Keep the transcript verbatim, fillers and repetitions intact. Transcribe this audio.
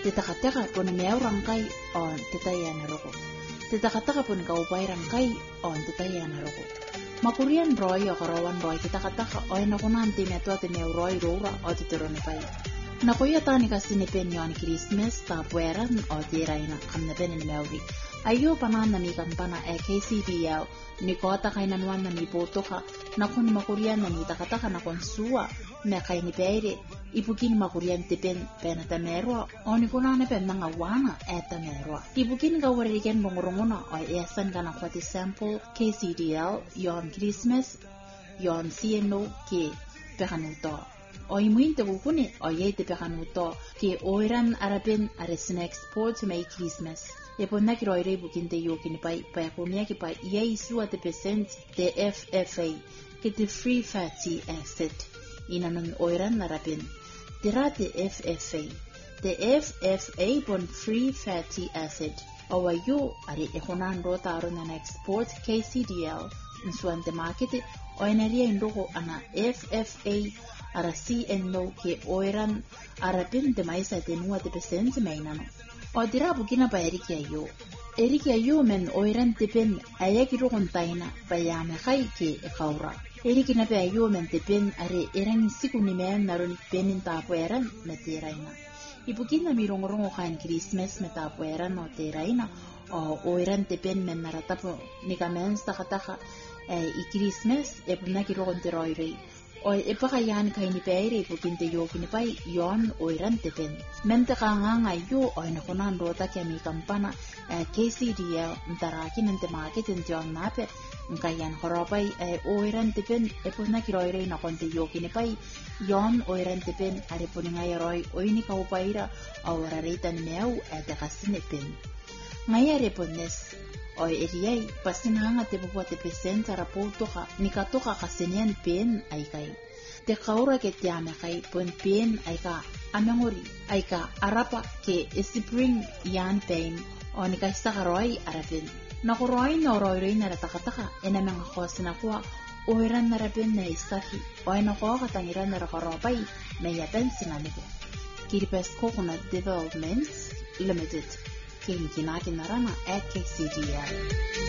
te takataka pon meurang kai on te tayana roko. Te takataka pon kaubairang kai on te tayana roko. Makurian roi o karawan roi te takataka o na kunan te metua te meu roi rora o te terone pai. Na koya tani kasini pen yon Christmas ta pueran o te raina kamna pen meuri. Ayo panana mi kampana e K C D L ni kota kainan wan na mi potoka na kun makurian na mi takataka na konsua me kai ni peire ipukin makurian te pen pena ta merwa o ni kunana pen nanga wana e ta merwa ipukin ka wariken bongorongona o esan kana kwati sample K C D L yon Christmas yon C N O ke pekanuto o imuin te bukune o ye te pekanuto ke oiran arapen are snack sports may Christmas e ponna ki roire bukin te yoki ni pai pai konia ki pai ye isua te percent te F F A ke te free fatty acid inanon oiran arapen tira te F F A te F F A pon free fatty acid o wayo are e konan rota arona na export K C D L nsuan te market o eneria indoko ana F F A ara C N O ke oiran arapen te maisa te nua te percent mainano o dira bukina pa eriki ayo eriki ayo men oiran te pen ayaki rokon taina pa yame kai ke e kaura eriki na pa ayo men te pen are erang siku ni men naron penin ta pueran me teraina ibukina mi rongorongo kan Christmas me ta pueran no teraina o oiran te pen men naratapo ni kamen sta kataka e i Christmas e puna ki rokon te roirei o e pakayan kay ni peire ipukin te yoki ni pai yon oiran te pen mente ka nga nga yo o ina kunan rota kaya mi kampana eh, K C D L ntaraki nante market nte yon nape nkayan koropay eh, oiran te pen e puna ki roire na konte yoki ni pai yon oiran te pen are puni nga yaroi oini ka upaira o wararita ni meu e te kasine pen ngaya repones o eriyay pasinanga te bukwa te presenta rapoto ka nikato ka kasinian pen ay kay te kaura ke te ame kay pon pen ay ka amengori ay ka arapa ke spring yan pen o nikasta karoy arapin nakuroy na oroy na ratakataka ena mga kosina kuwa oiran na rapin na isaki o ay nako katangiran na rakaropay may yapen sinaniko Kiribes Coconut Developments Limited Kim Kinakin Narana at K C D L.